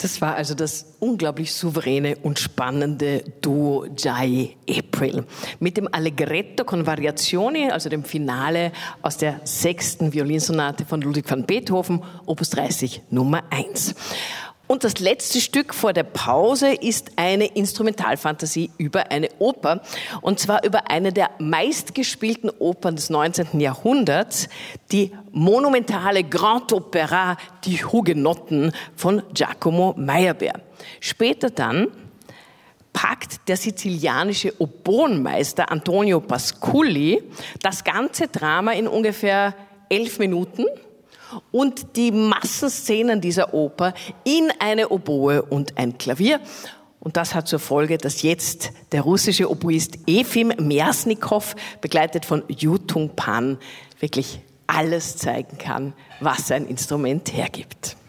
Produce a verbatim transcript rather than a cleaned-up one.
Das war also das unglaublich souveräne und spannende Duo Giai April mit dem Allegretto con Variazioni, also dem Finale aus der sechsten Violinsonate von Ludwig van Beethoven, Opus dreißig Nummer eins. Und das letzte Stück vor der Pause ist eine Instrumentalfantasie über eine Oper, und zwar über eine der meistgespielten Opern des neunzehnten Jahrhunderts, die monumentale Grand Opéra Die Hugenotten von Giacomo Meyerbeer. Später dann packt der sizilianische Oboenmeister Antonio Pasculli das ganze Drama in ungefähr elf Minuten und die Massenszenen dieser Oper in eine Oboe und ein Klavier. Und das hat zur Folge, dass jetzt der russische Oboist Efim Mersnikow, begleitet von Yutung Pan, wirklich alles zeigen kann, was sein Instrument hergibt.